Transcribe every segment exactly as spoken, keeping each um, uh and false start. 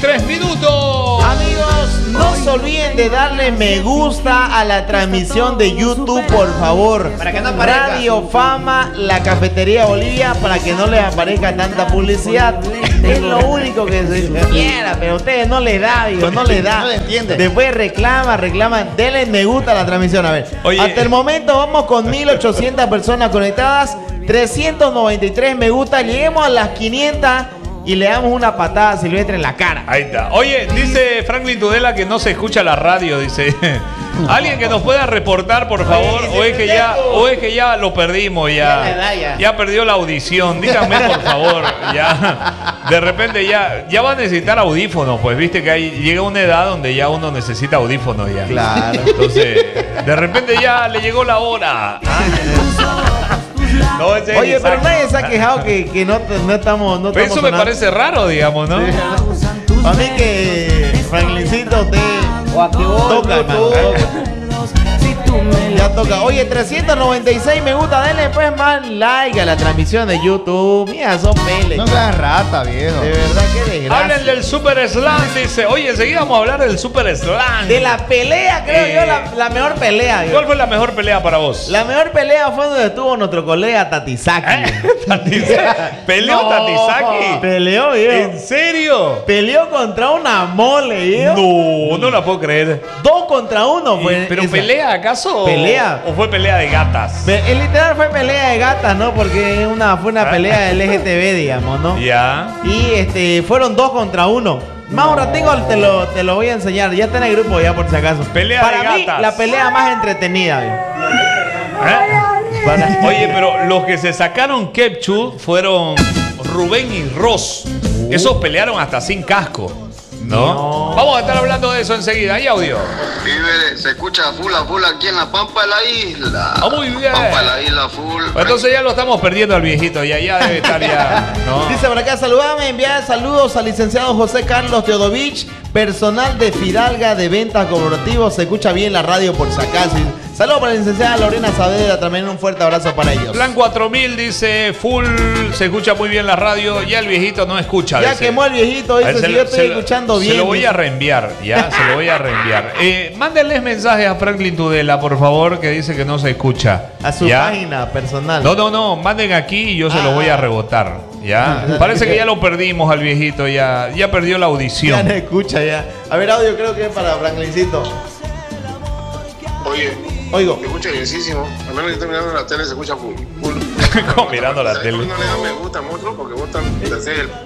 tres minutos. Amigos, no se olviden de darle me gusta a la transmisión de YouTube, por favor. Para que no aparezca. Radio Fama, la Cafetería Bolivia, para que no les aparezca tanta publicidad. Es lo único que se quiera, pero a ustedes no les da, digo, no les da. No le entienden. Después reclama, reclaman, denle me gusta a la transmisión. A ver, Oye, hasta el momento vamos con mil ochocientas personas conectadas, trescientos noventa y tres me gusta. Lleguemos a las quinientas y le damos una patada a Silvestre en la cara. Ahí está. Oye, dice Franklin Tudela que no se escucha la radio, dice. Alguien que nos pueda reportar, por favor, o es que ya, o es que ya lo perdimos, ya, Ya la edad, ya. ya perdió la audición. Díganme, por favor, ya. De repente ya, ya va a necesitar audífonos, pues viste que hay, llega una edad donde ya uno necesita audífonos ya. Claro. Entonces, de repente ya le llegó la hora. No, ese es Oye, pero Isaac. nadie se ha quejado que, que no, no estamos. No Pero estamos eso me sonando. parece raro, digamos, ¿no? Para mí que Franklincito te O activó toca, el hermano. Bluetooth. Ya toca. Oye, trescientos noventa y seis me gusta. Denle pues más like a la transmisión de YouTube. Mira, son peles. No seas rata, viejo. De verdad, qué desgracia. Hablen del Super Slam, dice. Oye, enseguida vamos a hablar del Super Slam. De la pelea, creo Eh. yo, la, la mejor pelea. yo. ¿Cuál fue la mejor pelea para vos? La mejor pelea fue donde estuvo nuestro colega Tatisaki. ¿Eh? Tatisa- ¿Peleó No, Tatisaki? Peleó, viejo. ¿En serio? Peleó contra una mole, viejo. No, no la puedo creer. Dos contra uno fue. ¿Pero esa. pelea acaso? Pelea. ¿O fue pelea de gatas? Pe- El literal fue pelea de gatas, ¿no? Porque una, fue una pelea L G T B, digamos, ¿no? Ya. Y este, fueron dos contra uno. Más un ratito te lo, te lo voy a enseñar. Ya está en el grupo, ya por si acaso. Pelea Para de mí, gatas. la pelea más entretenida, viejo. ¿Eh? Para- Oye, pero los que se sacaron Kepchu fueron Rubén y Ross. Esos pelearon hasta sin casco, ¿no? No. Vamos a estar hablando de eso enseguida. ¿Hay audio? Vive, se escucha full a full aquí en la Pampa de la Isla. Ah, muy bien. Pampa de la Isla full. Entonces ya lo estamos perdiendo al viejito. Ya, ya debe estar ya, ¿no? Dice por acá, saludame, enviar saludos al licenciado José Carlos Teodovich, personal de Fidalga de Ventas Corporativos. Se escucha bien la radio por si acaso. Saludos para la licenciada Lorena Saavedra, también un fuerte abrazo para ellos. Plan cuatro mil dice full, se escucha muy bien la radio. Ya el viejito no escucha. Ya dice. quemó el viejito, A ver, dice, se si lo- yo estoy se lo- escuchando bien. Se lo voy dice. a reenviar, ya, se lo voy a reenviar. Eh, mándenles mensajes a Franklin Tudela, por favor, que dice que no se escucha. A su ¿ya? página personal. No, no, no, manden aquí y yo se Ah. lo voy a rebotar, ¿ya? Parece que ya lo perdimos al viejito, ya, ya perdió la Ya audición. no escucha ya. A ver, audio creo que es para Franklincito. Oye, Oigo. se escucha bienísimo. A menos que esté mirando la tele, se escucha full. full. Como mirando la ¿Sabes tele. por qué no le da me gusta mucho? Porque vos tam- te haces el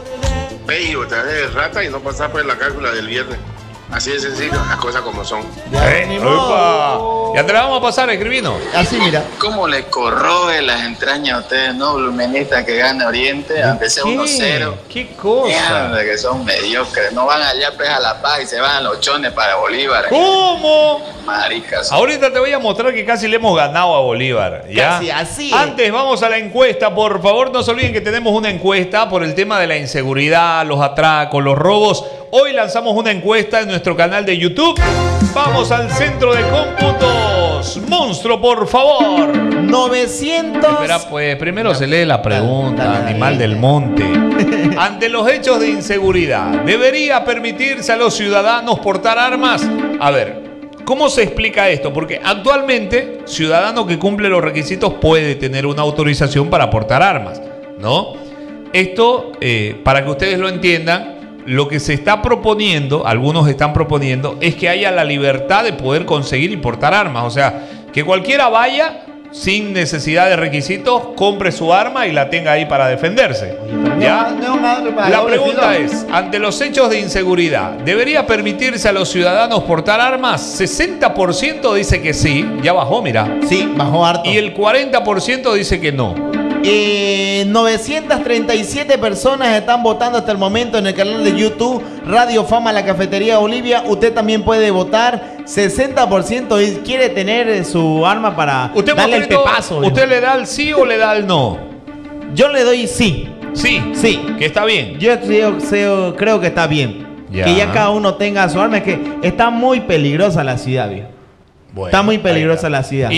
pello, te haces el rata y no pasás por la cálcula del viernes. Así de sencillo, las cosas como son. Ya, Eh, ni opa. modo. Ya te la vamos a pasar, escribinos. Así, mira. ¿Cómo le corroe las entrañas a ustedes, no? Blumenista que gana Oriente, aunque sea uno cero. ¿Qué cosa? Mierda, que son mediocres. No van allá pues a La Paz y se van a los chones para Bolívar. ¿Cómo? Maricas. Ahorita te voy a mostrar que casi le hemos ganado a Bolívar. ¿ya? Casi, así es. Antes vamos a la encuesta, por favor, no se olviden que tenemos una encuesta por el tema de la inseguridad, los atracos, los robos. Hoy lanzamos una encuesta en nuestro canal de YouTube. Vamos al centro de cómputos. Monstruo, por favor. novecientos. Espera, pues primero se lee la pregunta, Dale, dale, animal dale. del monte. Ante los hechos de inseguridad, ¿debería permitirse a los ciudadanos portar armas? A ver, ¿cómo se explica esto? Porque actualmente, ciudadano que cumple los requisitos puede tener una autorización para portar armas, ¿no? Esto, eh, para que ustedes lo entiendan, lo que se está proponiendo, algunos están proponiendo, es que haya la libertad de poder conseguir y portar armas. O sea, que cualquiera vaya sin necesidad de requisitos, compre su arma y la tenga ahí para defenderse. ¿Ya? No, no, no, para La doble pregunta filo. es, ante los hechos de inseguridad, ¿debería permitirse a los ciudadanos portar armas? sesenta por ciento dice que sí, ya bajó, mira. Sí, bajó harto. Y el cuarenta por ciento dice que no. Eh, novecientas treinta y siete personas están votando hasta el momento en el canal de YouTube Radio Fama La Cafetería Bolivia. Usted también puede votar. sesenta por ciento y quiere tener su arma para ¿Usted, darle el Monstruito, pepazo. ¿usted le da el sí o le da el no? Yo le doy sí. Sí. Sí. Que está bien. Yo creo, creo- creo que está bien. Ya. Que ya cada uno tenga su arma. Es que está muy peligrosa la ciudad, viejo. Bueno, Está muy ahí peligrosa está. la ciudad.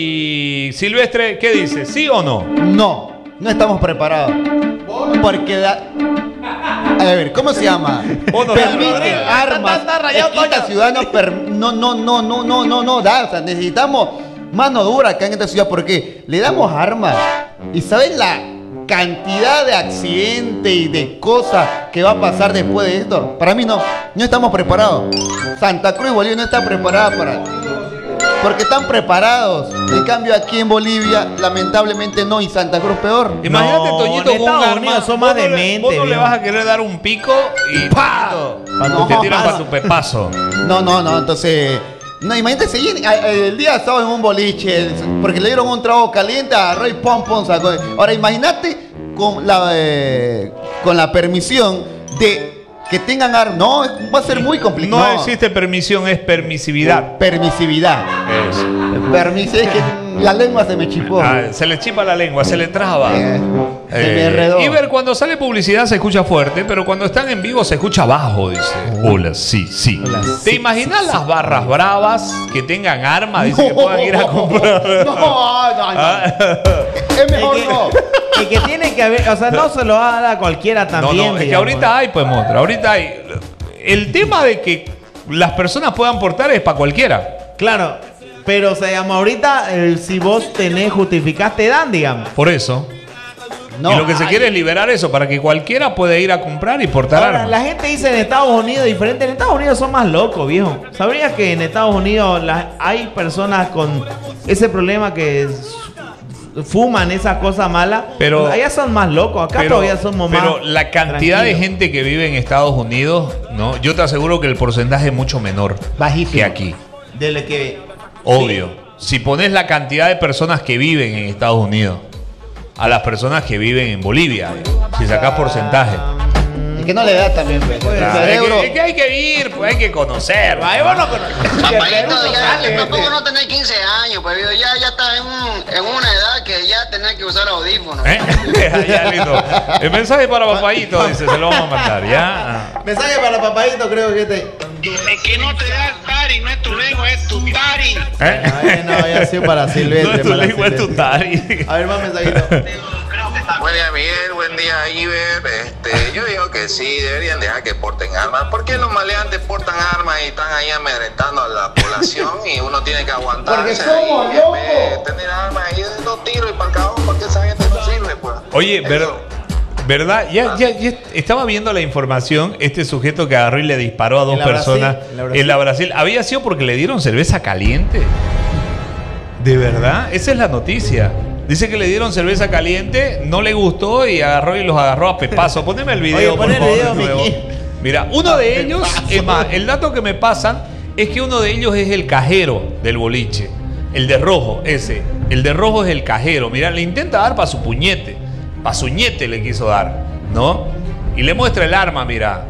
Y Silvestre, ¿qué dice? ¿Sí o no? No, no estamos preparados. Porque da- A ver, ¿cómo se llama? Vos no Permite sabés. armas. Está- está rayado, Le quita Toño. ciudadanos. per- No, no, no, no, no, no, no da. O sea, necesitamos mano dura acá en esta ciudad porque le damos armas. ¿Y sabes la cantidad de accidentes y de cosas que va a pasar después de esto? Para mí no. No estamos preparados. Santa Cruz y Bolivia no está preparada para... Porque están preparados. En cambio aquí en Bolivia, lamentablemente no. Y Santa Cruz peor. Imagínate, No, Toñito, en con un Estados arma. Unidos son Vos más no le- dementes, Vos no le viejo. vas a querer dar un pico y ¡pah! No, te tiran pasa. para tu pepazo. No, no, no, entonces... No, imagínate seguir a- el día sábado en un boliche, el- porque le dieron un trago caliente, agarró y pom, pom, sacó. Ahora imagínate con la, eh, con la permisión de que tengan armas. No, va a ser muy complicado. No existe permisión, es permisividad. Permisividad. Es. Permisi- es que la lengua se me chipó. Ah, se le chipa la lengua, se le traba. Eh, se me enredó. Y ver, cuando sale publicidad se escucha fuerte, pero cuando están en vivo se escucha bajo, dice. Hola, sí, sí. Hola, ¿Te sí, imaginas las barras bravas que tengan armas? Dice que puedan ir a comprar. No, no, no. Ah. Es mejor Es que- no. Es que tiene que haber, o sea, no se lo va a dar a cualquiera No, también. no, es que digamos. ahorita hay, pues, monstruo. Ahorita hay. El tema de que las personas puedan portar es para cualquiera. Claro, pero o sea, digamos, ahorita eh, si vos tenés, justificás, te dan, digamos. Por eso. No. y lo que se Ay, quiere es liberar eso para que cualquiera pueda ir a comprar y portar Ahora, armas. la gente dice en Estados Unidos diferente. En Estados Unidos son más locos, viejo. ¿Sabrías que en Estados Unidos las- hay personas con ese problema que s- fuman esas cosas malas? Pero- allá son más locos. Acá Pero, todavía somos más. pero la cantidad de tranquilos. gente que vive en Estados Unidos, ¿no? Yo te aseguro que el porcentaje es mucho menor Bajísimo. que aquí. De lo que Obvio. Si pones la cantidad de personas que viven en Estados Unidos a las personas que viven en Bolivia, si sacás porcentaje. Es que no le da también, pues. El Claro, es, cerebro. que, es que hay que ir, pues hay que conocer. Ay, vos no conoces. Papayito, ya, sale, ya tampoco este. no tenés quince años, pues ya, ya estás en, un- en una edad que ya tenés que usar audífonos. ¿Eh? Ya, listo. El mensaje para Papayito, dice, se lo vamos a mandar, ¿ya? Mensaje para Papadito, creo que este. Es que no te das tari, no es tu lengua, es tu tari. ¿Eh? Ay, no, ya sí para Silvestre. No es tu para lengua, es tu Silvestre. tari. A ver, más mensajito. Buen día, Miguel. Buen día, Iber. Este, yo digo que sí, deberían dejar que porten armas. ¿Por qué los maleantes portan armas y están ahí amedrentando a la población y uno tiene que aguantarse? Porque somos ahí, en vez de tener armas y de dos tiros y para el cajón, porque esa gente no sirve, pues. Oye, Eso. ver- ¿verdad? Ya, ya, ya estaba viendo la información, este sujeto que agarró y le disparó a dos En la personas Brasil, en la Brasil. en la Brasil. ¿Había sido porque le dieron cerveza caliente? ¿De verdad? Esa es la noticia. Dice que le dieron cerveza caliente, no le gustó y agarró y los agarró a pepazo. Poneme el video, Oye, por pon el favor, video, de nuevo. Miki. Mira, uno de ellos, es más, el dato que me pasan es que uno de ellos es el cajero del boliche. El de rojo, ese. El de rojo es el cajero. Mira, le intenta dar para su puñete. Para su ñete le quiso dar, ¿no? Y le muestra el arma, mira.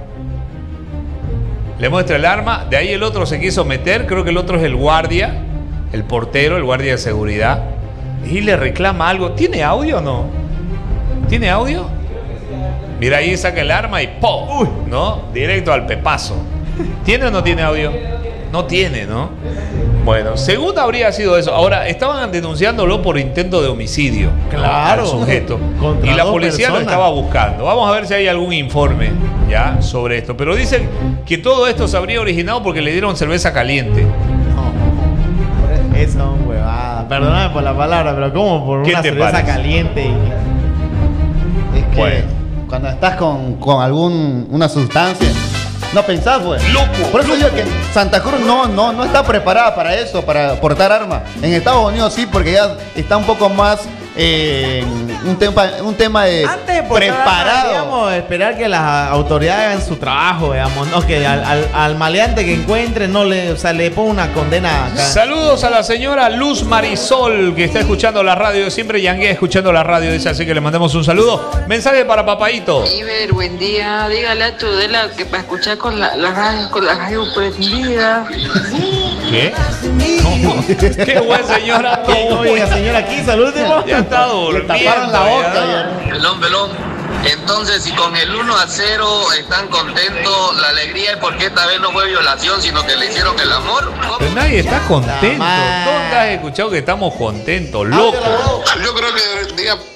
Le muestra el arma. De ahí el otro se quiso meter. Creo que el otro es el guardia. El portero, el guardia de seguridad. Y le reclama algo. ¿Tiene audio o no? ¿Tiene audio? Mira, ahí saca el arma y ¡pum! ¿No? Directo al pepazo. ¿Tiene o no tiene audio? No tiene, ¿no? Bueno, según habría sido eso. Ahora, estaban denunciándolo por intento de homicidio. ¿no? Claro. Al sujeto. Contra Y la dos policía lo personas. estaba buscando. Vamos a ver si hay algún informe ya sobre esto. Pero dicen que todo esto se habría originado porque le dieron cerveza caliente. No. Eso es un huevada. Perdóname por la palabra, pero ¿cómo por ¿Qué una te cerveza parece? caliente? y- Es que Bueno. cuando estás con, con algún una sustancia, no pensás, pues. Loco, Por eso digo que Santa Cruz no, no, no está preparada para eso, para portar armas. En Estados Unidos sí, porque ya está un poco más eh, un tema, un tema de Antes de portar armas, preparado. digamos, esperar que las autoridades hagan su trabajo, digamos, no que al, al, al maleante que encuentre no le, o sea, le ponga una condena acá. Saludos a la señora Luz Marisol que está escuchando la radio. Siempre yanguea escuchando la radio. Dice así que le mandamos un saludo. Mensaje para Papadito. Iber, buen día. Dígale a tu de la que para escuchar con la, la radio, con la radio prendida. ¿Qué? No. Qué buen señora. Oiga, señora, aquí, salud, último. Ya está durmiendo. taparon la boca ya. Pelón, pelón. Entonces, si con el uno a cero están contentos, la alegría es porque esta vez no fue violación, sino que le hicieron el amor. ¿Cómo? Pero nadie está contento. madre. ¿Dónde has escuchado que estamos contentos, loco? Yo creo que debería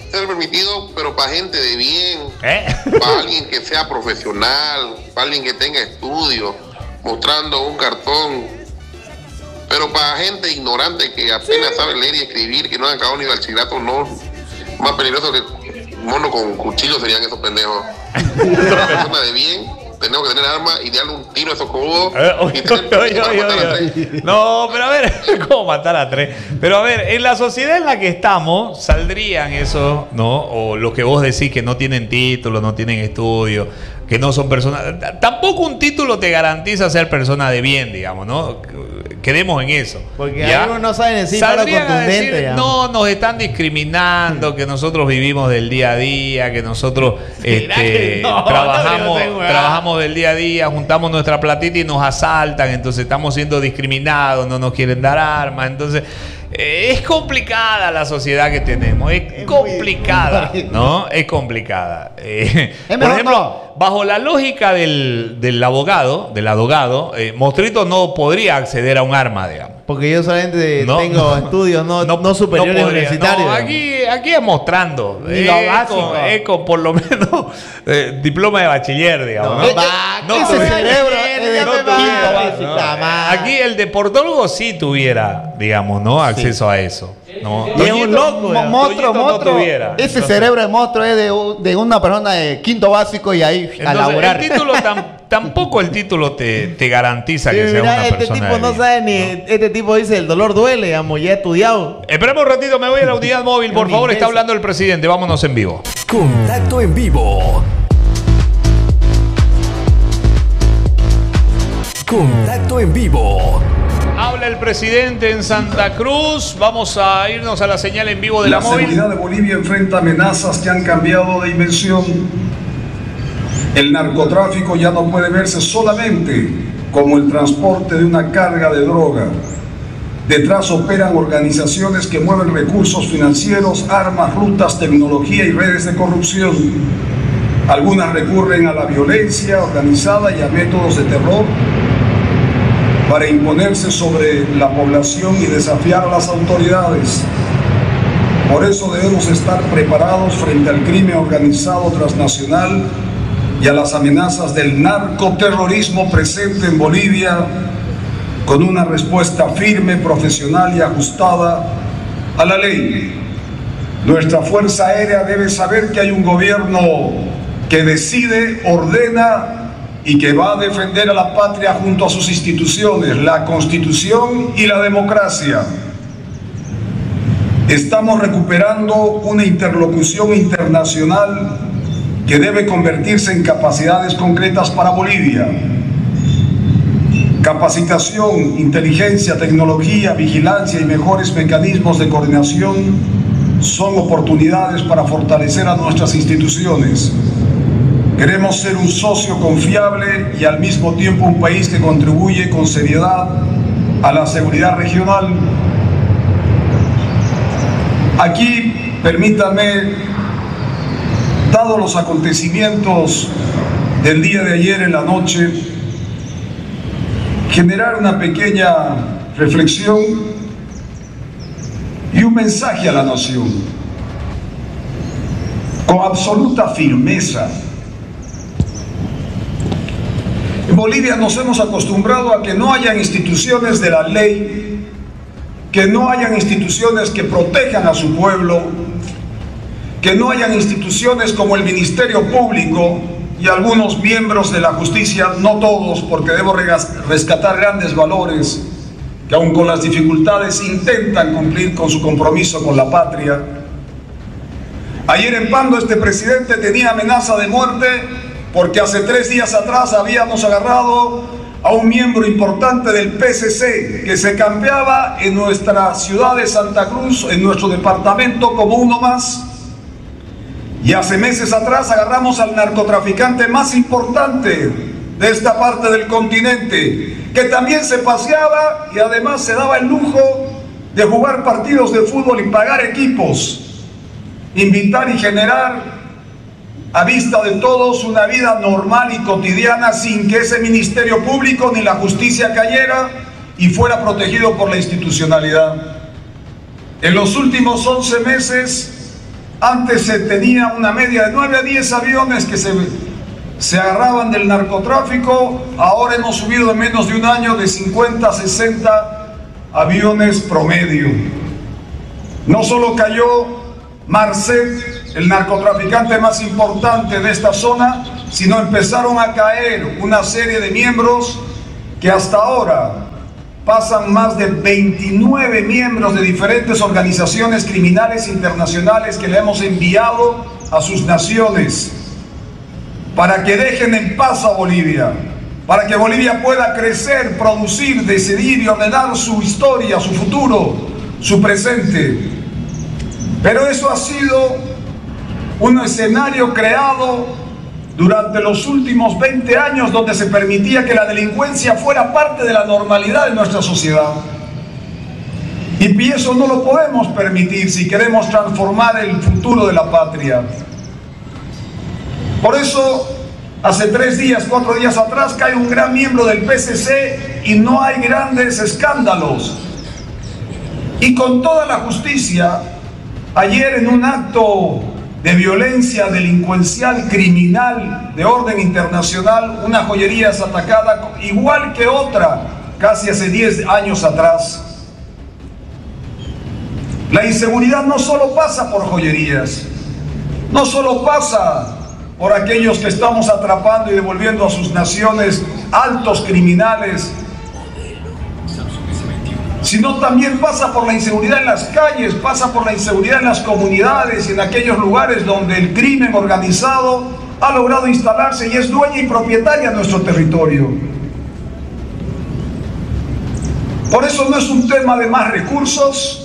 ser permitido, pero para gente de bien, ¿Eh? para alguien que sea profesional, para alguien que tenga estudios, mostrando un cartón. Pero para gente ignorante que apenas sabe leer y escribir, que no han acabado ni bachillerato, no. Más peligroso que mono con cuchillo serían esos pendejos. Una persona de bien. Tenemos que tener armas y darle un tiro a esos cojudos. Eh, oye, oye, oye, oye. No, pero a ver, ¿cómo matar a tres? Pero a ver, en la sociedad en la que estamos, saldrían esos, ¿no? O los que vos decís que no tienen título, no tienen estudio, que no son personas. Tampoco un título te garantiza ser persona de bien, digamos, ¿no? Quedemos en eso. Porque ¿ya? algunos no saben decir para Saldrían a contundente. decir, no, nos están discriminando, que nosotros vivimos del día a día, que nosotros este, No, trabajamos, no, no, trabajamos del día a día, juntamos nuestra platita y nos asaltan, entonces estamos siendo discriminados, no nos quieren dar armas, entonces eh, es complicada la sociedad que tenemos, es, es complicada, muy... ¿no? Es complicada. Eh, es por ejemplo, no. bajo la lógica del, del abogado, del abogado, eh, Mostrito no podría acceder a un arma, digamos. Porque yo solamente No, tengo no, estudios no, no, no superiores no podría, universitarios. no, aquí, aquí es mostrando. Ni lo es, básico. con, es con por lo menos eh, diploma de bachiller, digamos. No, ¿no? va, No ese tuviera- cerebro es de no quinto tuviera, básico, ¿no? más. Aquí el deportólogo sí tuviera, digamos, ¿no? Acceso a eso. ¿no? Y es un Toñito- loco, Mo- ya. monstruo, Toñito no monstruo. tuviera. Ese Entonces- cerebro de monstruo es de, u- de una persona de quinto básico y ahí a Entonces, laburar. el título tam- tampoco el título te, te garantiza Sí, que sea mira, una este persona tipo de no bien, sabe ni. Este tipo dice: el dolor duele, digamos, ya he estudiado. Esperemos un ratito, me voy a la unidad móvil, por Un favor, está imbécil. hablando el presidente, vámonos en vivo. Contacto en vivo. Contacto en vivo. Habla el presidente en Santa Cruz. Vamos a irnos a la señal en vivo de la, La móvil. seguridad de Bolivia enfrenta amenazas que han cambiado de dimensión. El narcotráfico ya no puede verse solamente como el transporte de una carga de droga. Detrás operan organizaciones que mueven recursos financieros, armas, rutas, tecnología y redes de corrupción. Algunas recurren a la violencia organizada y a métodos de terror para imponerse sobre la población y desafiar a las autoridades. Por eso debemos estar preparados frente al crimen organizado transnacional y a las amenazas del narcoterrorismo presente en Bolivia, con una respuesta firme, profesional y ajustada a la ley. Nuestra Fuerza Aérea debe saber que hay un gobierno que decide, ordena y que va a defender a la patria junto a sus instituciones, la Constitución y la democracia. Estamos recuperando una interlocución internacional que debe convertirse en capacidades concretas para Bolivia. Capacitación, inteligencia, tecnología, vigilancia y mejores mecanismos de coordinación son oportunidades para fortalecer a nuestras instituciones. Queremos ser un socio confiable y al mismo tiempo un país que contribuye con seriedad a la seguridad regional. Aquí, permítanme, dados los acontecimientos del día de ayer en la noche, generar una pequeña reflexión y un mensaje a la nación. Con absoluta firmeza. En Bolivia nos hemos acostumbrado a que no hayan instituciones de la ley, que no hayan instituciones que protejan a su pueblo, que no hayan instituciones como el Ministerio Público y algunos miembros de la justicia, no todos, porque debo rescatar grandes valores, que aun con las dificultades intentan cumplir con su compromiso con la patria. Ayer en Pando este presidente tenía amenaza de muerte porque hace tres días atrás habíamos agarrado a un miembro importante del P C C que se campeaba en nuestra ciudad de Santa Cruz, en nuestro departamento, como uno más. Y hace meses atrás agarramos al narcotraficante más importante de esta parte del continente, que también se paseaba y además se daba el lujo de jugar partidos de fútbol y pagar equipos, invitar y generar a vista de todos una vida normal y cotidiana sin que ese ministerio público ni la justicia cayera y fuera protegido por la institucionalidad. En los últimos once meses Antes se tenía una media de nueve a diez aviones que se, se agarraban del narcotráfico. Ahora hemos subido en menos de un año de cincuenta a sesenta aviones promedio. No solo cayó Marcet, el narcotraficante más importante de esta zona, sino empezaron a caer una serie de miembros que hasta ahora pasan más de veintinueve miembros de diferentes organizaciones criminales internacionales que le hemos enviado a sus naciones para que dejen en paz a Bolivia, para que Bolivia pueda crecer, producir, decidir y ordenar su historia, su futuro, su presente. Pero eso ha sido un escenario creado durante los últimos veinte años, donde se permitía que la delincuencia fuera parte de la normalidad de nuestra sociedad. Y eso no lo podemos permitir si queremos transformar el futuro de la patria. Por eso, hace tres días, cuatro días atrás, cae un gran miembro del P C C y no hay grandes escándalos. Y con toda la justicia, ayer en un acto de violencia delincuencial criminal de orden internacional, una joyería es atacada igual que otra casi hace diez años atrás. La inseguridad no solo pasa por joyerías, no solo pasa por aquellos que estamos atrapando y devolviendo a sus naciones altos criminales, sino también pasa por la inseguridad en las calles, pasa por la inseguridad en las comunidades y en aquellos lugares donde el crimen organizado ha logrado instalarse y es dueña y propietaria de nuestro territorio. Por eso no es un tema de más recursos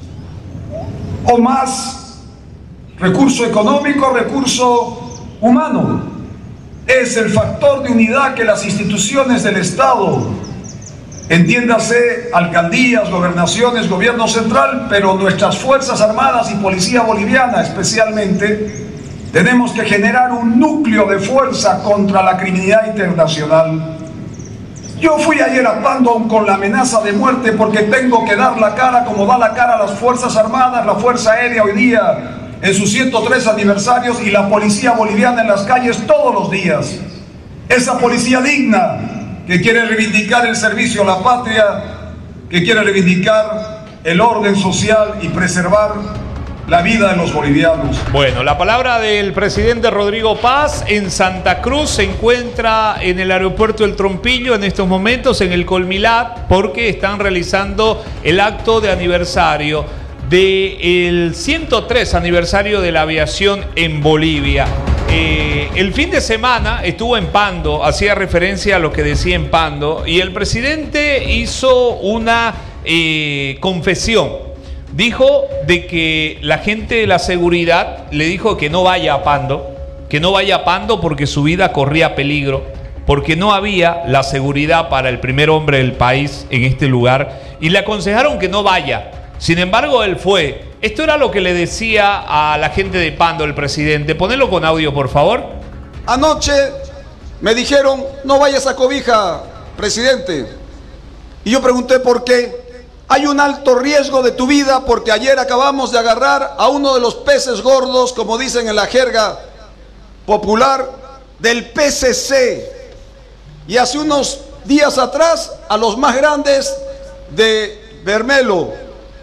o más recurso económico, recurso humano. Es el factor de unidad que las instituciones del Estado, entiéndase alcaldías, gobernaciones, gobierno central, pero nuestras Fuerzas Armadas y Policía Boliviana especialmente, tenemos que generar un núcleo de fuerza contra la criminalidad internacional. Yo fui ayer a Pando con la amenaza de muerte porque tengo que dar la cara como da la cara las Fuerzas Armadas, la Fuerza Aérea hoy día en sus ciento tres aniversarios y la Policía Boliviana en las calles todos los días. Esa policía digna que quiere reivindicar el servicio a la patria, que quiere reivindicar el orden social y preservar la vida de los bolivianos. Bueno, la palabra del presidente Rodrigo Paz en Santa Cruz. Se encuentra en el aeropuerto El Trompillo en estos momentos, en el Colmilat, porque están realizando el acto de aniversario del ciento tres aniversario de la aviación en Bolivia. Eh, el fin de semana estuvo en Pando, hacía referencia a lo que decía en Pando, y el presidente hizo una eh, confesión. Dijo de que la gente de la seguridad le dijo que no vaya a Pando, que no vaya a Pando porque su vida corría peligro, porque no había la seguridad para el primer hombre del país en este lugar, y le aconsejaron que no vaya. Sin embargo, él fue. Esto era lo que le decía a la gente de Pando el presidente. Ponelo con audio, por favor. Anoche me dijeron, no vayas a Cobija, presidente. Y yo pregunté por qué. Hay un alto riesgo de tu vida porque ayer acabamos de agarrar a uno de los peces gordos, como dicen en la jerga popular, del P C C. Y hace unos días atrás a los más grandes de Bermelo.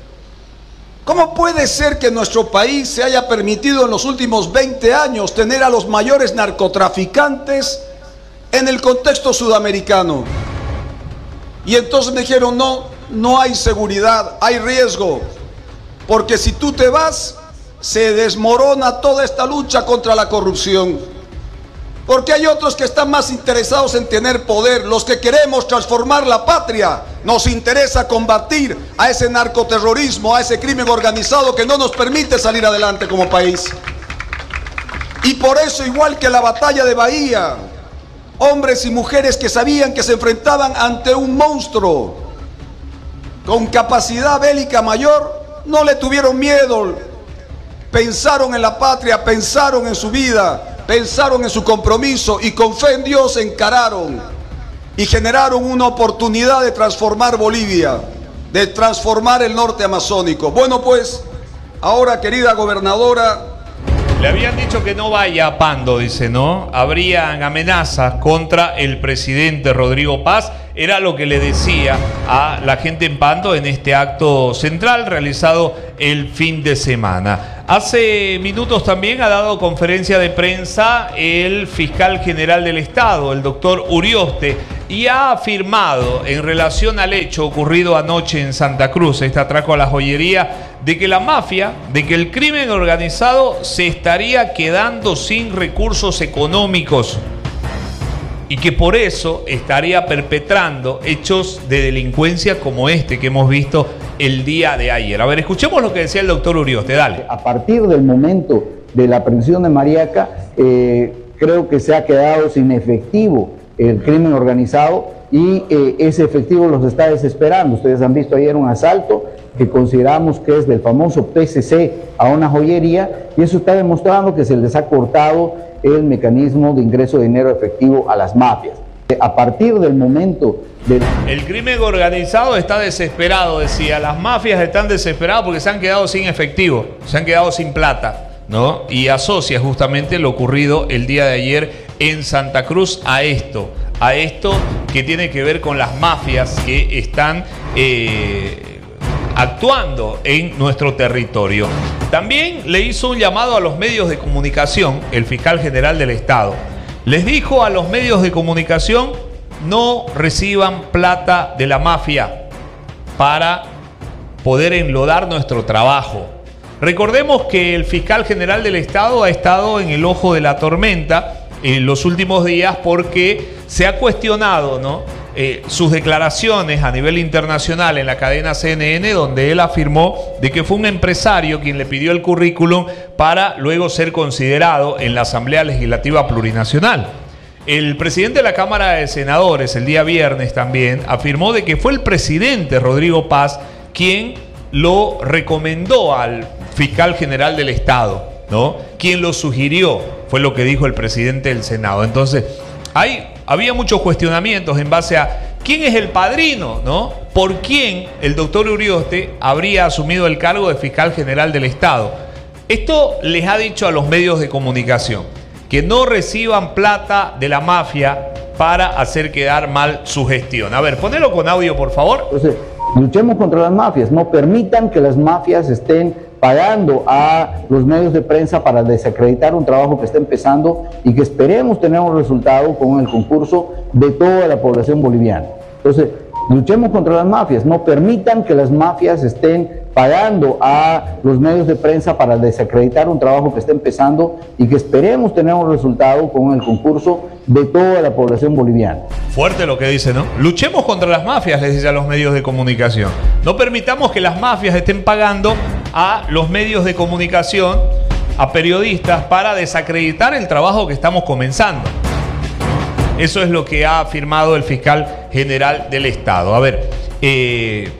¿Cómo puede ser que en nuestro país se haya permitido en los últimos veinte años tener a los mayores narcotraficantes en el contexto sudamericano? Y entonces me dijeron, no, no hay seguridad, hay riesgo, porque si tú te vas, se desmorona toda esta lucha contra la corrupción. Porque hay otros que están más interesados en tener poder. Los que queremos transformar la patria, nos interesa combatir a ese narcoterrorismo, a ese crimen organizado que no nos permite salir adelante como país. Y por eso, igual que la batalla de Bahía, hombres y mujeres que sabían que se enfrentaban ante un monstruo con capacidad bélica mayor, no le tuvieron miedo, pensaron en la patria, pensaron en su vida, pensaron en su compromiso y con fe en Dios encararon y generaron una oportunidad de transformar Bolivia, de transformar el norte amazónico. Bueno, pues, ahora, querida gobernadora, Le habían dicho que no vaya a Pando, dice, ¿no? Habrían amenazas contra el presidente Rodrigo Paz. Era lo que le decía a la gente en Pando en este acto central realizado el fin de semana. Hace minutos también ha dado conferencia de prensa el fiscal general del Estado, el doctor Urioste, y ha afirmado en relación al hecho ocurrido anoche en Santa Cruz, este atraco a la joyería, de que la mafia, de que el crimen organizado se estaría quedando sin recursos económicos y que por eso estaría perpetrando hechos de delincuencia como este que hemos visto el día de ayer. A ver, escuchemos lo que decía el doctor Urioste, dale. A partir del momento de la aprehensión de Mariaca, eh, creo que se ha quedado sin efectivo el crimen organizado y eh, ese efectivo los está desesperando. Ustedes han visto ayer un asalto que consideramos que es del famoso P C C a una joyería, y eso está demostrando que se les ha cortado el mecanismo de ingreso de dinero efectivo a las mafias. A partir del momento del... El crimen organizado está desesperado, decía. Las mafias están desesperadas porque se han quedado sin efectivo, se han quedado sin plata, ¿no? Y asocia justamente lo ocurrido el día de ayer en Santa Cruz a esto, a esto que tiene que ver con las mafias que están eh, actuando en nuestro territorio. También le hizo un llamado a los medios de comunicación, el fiscal general del Estado. Les dijo a los medios de comunicación: no reciban plata de la mafia para poder enlodar nuestro trabajo. Recordemos que el fiscal general del Estado ha estado en el ojo de la tormenta en los últimos días porque se ha cuestionado, ¿no?, eh, sus declaraciones a nivel internacional en la cadena C N N, donde él afirmó de que fue un empresario quien le pidió el currículum para luego ser considerado en la Asamblea Legislativa Plurinacional. El presidente de la Cámara de Senadores el día viernes también afirmó de que fue el presidente Rodrigo Paz quien lo recomendó al fiscal general del Estado, ¿no? Quien lo sugirió, fue lo que dijo el presidente del Senado. Entonces, hay, había muchos cuestionamientos en base a quién es el padrino, ¿no? ¿Por quién el doctor Urioste habría asumido el cargo de fiscal general del Estado? Esto les ha dicho a los medios de comunicación, que no reciban plata de la mafia para hacer quedar mal su gestión. A ver, ponelo con audio, por favor. Entonces, luchemos contra las mafias, no permitan que las mafias estén pagando a los medios de prensa para desacreditar un trabajo que está empezando y que esperemos tener un resultado con el concurso de toda la población boliviana. Entonces, luchemos contra las mafias, no permitan que las mafias estén pagando a los medios de prensa para desacreditar un trabajo que está empezando y que esperemos tener un resultado con el concurso de toda la población boliviana. Fuerte lo que dice, ¿no? Luchemos contra las mafias, les dice a los medios de comunicación. No permitamos que las mafias estén pagando a los medios de comunicación, a periodistas, para desacreditar el trabajo que estamos comenzando. Eso es lo que ha afirmado el fiscal general del Estado. A ver, eh,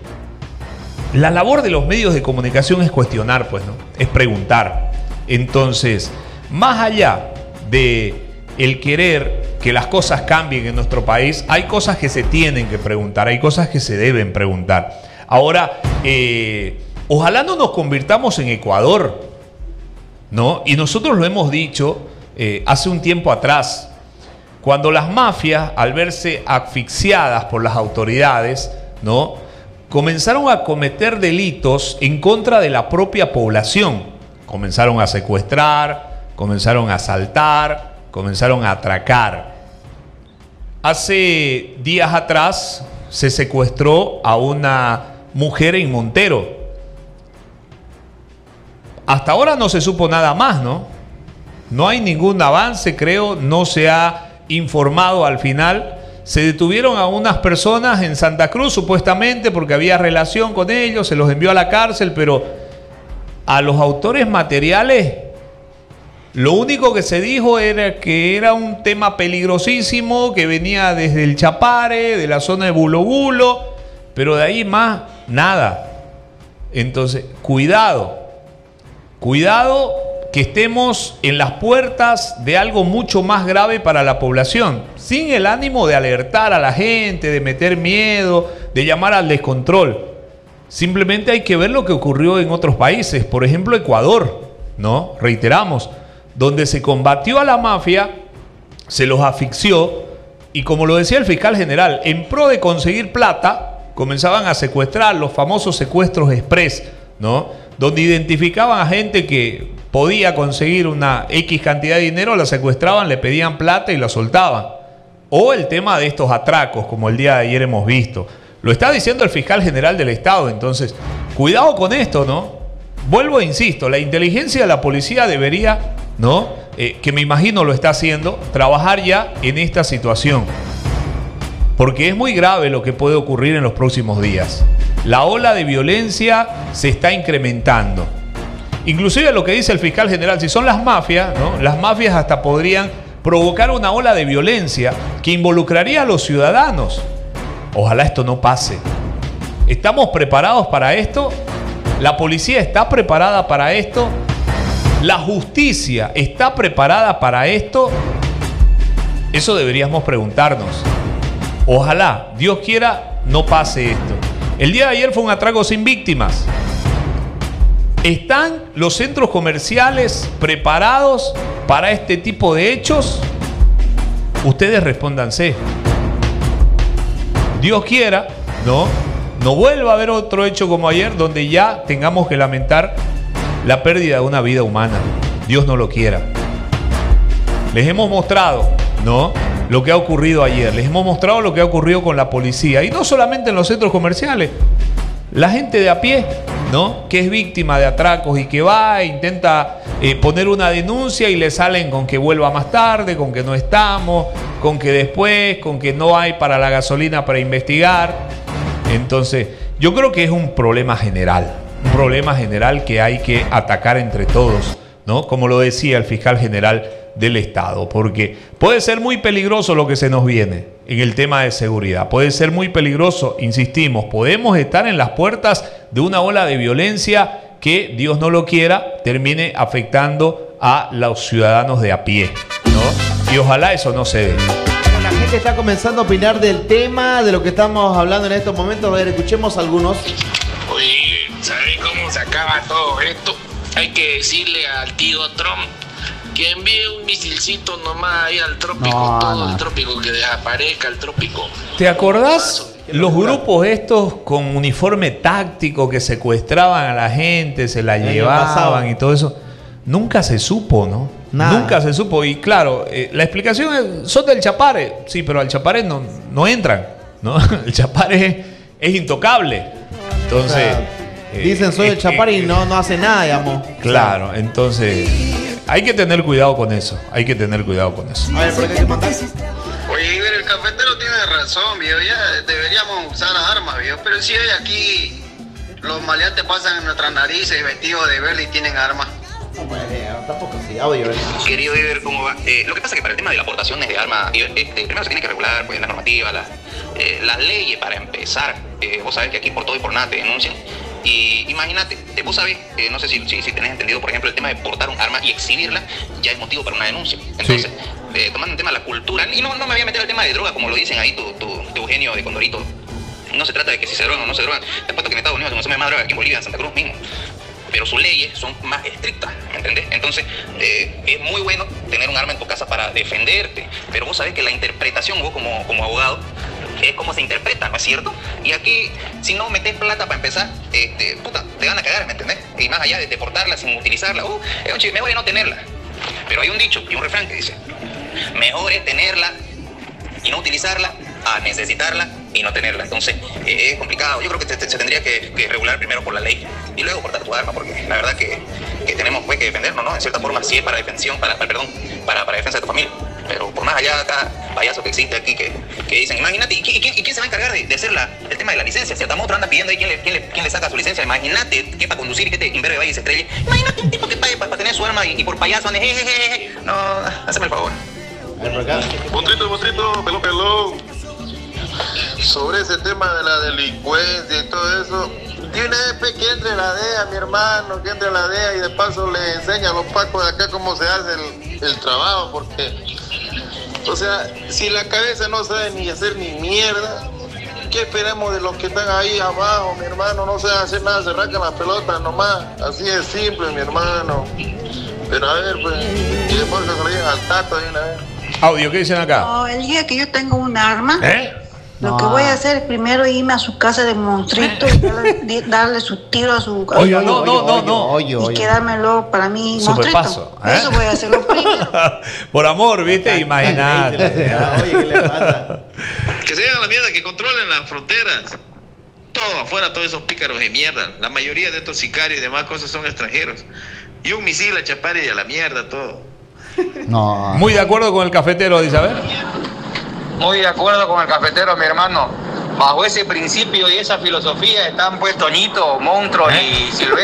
la labor de los medios de comunicación es cuestionar, pues, ¿no? Es preguntar. Entonces, más allá de el querer que las cosas cambien en nuestro país, hay cosas que se tienen que preguntar, hay cosas que se deben preguntar. Ahora, eh, ojalá no nos convirtamos en Ecuador, ¿no? Y nosotros lo hemos dicho eh, hace un tiempo atrás, cuando las mafias, al verse asfixiadas por las autoridades, ¿no?, comenzaron a cometer delitos en contra de la propia población. Comenzaron a secuestrar, comenzaron a asaltar, comenzaron a atracar. Hace días atrás se secuestró a una mujer en Montero. Hasta ahora no se supo nada más, ¿no? No hay ningún avance, creo, no se ha informado al final. Se detuvieron a unas personas en Santa Cruz, supuestamente, porque había relación con ellos, se los envió a la cárcel, pero a los autores materiales, lo único que se dijo era que era un tema peligrosísimo, que venía desde el Chapare, de la zona de Bulo Bulo, pero de ahí más, nada. Entonces, cuidado, cuidado que estemos en las puertas de algo mucho más grave para la población, sin el ánimo de alertar a la gente, de meter miedo, de llamar al descontrol. Simplemente hay que ver lo que ocurrió en otros países, por ejemplo Ecuador, ¿no? Reiteramos, donde se combatió a la mafia, se los asfixió y, como lo decía el fiscal general, en pro de conseguir plata, comenzaban a secuestrar, los famosos secuestros express, ¿no? Donde identificaban a gente que podía conseguir una X cantidad de dinero, la secuestraban, le pedían plata y la soltaban. O el tema de estos atracos, como el día de ayer hemos visto. Lo está diciendo el fiscal general del Estado. Entonces, cuidado con esto, ¿no? Vuelvo e insisto, la inteligencia de la policía debería, ¿no? Eh, que me imagino lo está haciendo, trabajar ya en esta situación. Porque es muy grave lo que puede ocurrir en los próximos días. La ola de violencia se está incrementando. Inclusive lo que dice el fiscal general, si son las mafias, ¿no? Las mafias hasta podrían provocar una ola de violencia que involucraría a los ciudadanos. Ojalá esto no pase. ¿Estamos preparados para esto? ¿La policía está preparada para esto? ¿La justicia está preparada para esto? Eso deberíamos preguntarnos. Ojalá, Dios quiera, no pase esto. El día de ayer fue un atraco sin víctimas. ¿Están los centros comerciales preparados para este tipo de hechos? Ustedes respóndanse. Dios quiera, ¿no? No vuelva a haber otro hecho como ayer donde ya tengamos que lamentar la pérdida de una vida humana. Dios no lo quiera. Les hemos mostrado, ¿no?, lo que ha ocurrido ayer. Les hemos mostrado lo que ha ocurrido con la policía. Y no solamente en los centros comerciales. La gente de a pie, ¿no?, que es víctima de atracos y que va e intenta eh, poner una denuncia y le salen con que vuelva más tarde, con que no estamos, con que después, con que no hay para la gasolina para investigar. Entonces, yo creo que es un problema general, un problema general que hay que atacar entre todos, ¿no? Como lo decía el fiscal general del Estado, porque puede ser muy peligroso lo que se nos viene en el tema de seguridad, puede ser muy peligroso, insistimos, podemos estar en las puertas de una ola de violencia que, Dios no lo quiera, termine afectando a los ciudadanos de a pie, ¿no? Y ojalá eso no se dé. La gente está comenzando a opinar del tema, de lo que estamos hablando en estos momentos. A ver, escuchemos algunos. Oye, ¿sabes cómo se acaba todo esto? Hay que decirle al tío Trump que envíe un misilcito nomás ahí al trópico, no, todo no. El trópico, que desaparezca el trópico. ¿Te acordás los grupos estos con uniforme táctico que secuestraban a la gente, se la llevaban y todo eso? Nunca se supo, ¿no? Nada. Nunca se supo. Y claro, eh, la explicación es, son del Chapare. Sí, pero al Chapare no, no entran, ¿no? El Chapare es, es intocable. Entonces... O sea, eh, dicen soy el Chapare y no, no hace nada, digamos. Claro, o sea, entonces... Hay que tener cuidado con eso. Hay que tener cuidado con eso. A ver, ¿por qué te mandas? Oye, Iber, el cafetero tiene razón, viejo. Ya deberíamos usar las armas, viejo. Pero si hay aquí, los maleantes pasan en nuestras narices vestidos de verde y tienen armas. Tampoco sí, audio. Querido Iber, ¿cómo va? Eh, lo que pasa es que para el tema de la aportación de armas, eh, primero se tiene que regular pues, la normativa, la, eh, las leyes para empezar. Eh, vos sabés que aquí por todo y por nada te denuncian. Y imagínate, eh, vos sabés, eh, no sé si, si, si tenés entendido, por ejemplo, el tema de portar un arma y exhibirla ya es motivo para una denuncia. Entonces, sí. eh, tomando el tema de la cultura, y no, no me voy a meter al tema de droga, como lo dicen ahí tu, tu, tu Eugenio de Condorito. No se trata de que si se drogan o no se drogan. Te apuesto que en Estados Unidos se consume más droga que en Bolivia, en Santa Cruz mismo. Pero sus leyes son más estrictas, ¿me entendés? Entonces, eh, es muy bueno tener un arma en tu casa para defenderte. Pero vos sabés que la interpretación, vos como, como abogado, es como se interpreta, ¿no es cierto? Y aquí, si no metés plata para empezar, este, puta, te van a cagar, ¿me entendés? Y más allá de deportarla sin utilizarla, uh, es un chiste, mejor es no tenerla. Pero hay un dicho y un refrán que dice, mejor es tenerla y no utilizarla a necesitarla y no tenerla. Entonces, eh, es complicado. Yo creo que te, te, se tendría que, que regular primero por la ley y luego portar tu arma, porque la verdad que, que tenemos pues, que defendernos, ¿no? En cierta forma, sí es para defensión, para, para perdón, para, para defensa de tu familia. Pero por más allá, cada payaso que existe aquí que, que dicen, imagínate, ¿y, y, y quién se va a encargar de, de hacer la, el tema de la licencia? Si hasta otro anda pidiendo ahí quién le, quién, le, quién le saca su licencia, imagínate que para conducir y que te imberbe vaya y se estrelle. Imagínate un tipo que pague para, para tener su arma y, y por payaso ande, jejeje. No, hazme el favor. Mostrito, mostrito, pelón, pelón. Sobre ese tema de la delincuencia y todo eso, de una vez que entre la D E A, mi hermano, que entre la D E A y de paso le enseña a los pacos de acá cómo se hace el, el trabajo, porque, o sea, si la cabeza no sabe ni hacer ni mierda, ¿qué esperamos de los que están ahí abajo, mi hermano? No saben hacer nada, se arrancan las pelotas nomás, así es simple, mi hermano. Pero a ver, pues, y después que se lo digan al tato de una vez. Audio, ¿qué dicen acá? No, el día que yo tenga un arma, ¿Eh? lo No. que voy a hacer es primero irme a su casa de monstruito y darle, di- darle su tiro a su Oye, no, no, no, no. y quedármelo para mí Super monstruito. paso, ¿eh? Eso voy a hacerlo primero. Por amor, ¿viste? Imagínate. Que se hagan la mierda, que controlen las fronteras. Todo afuera, todos esos pícaros de mierda. La mayoría de estos sicarios y demás cosas son extranjeros. Y un misil a chapar y a la mierda todo. No. Muy de acuerdo con el cafetero, dice, a ver. Muy de acuerdo con el cafetero, mi hermano. Bajo ese principio y esa filosofía están pues Toñito, Monstruo y Silvestre.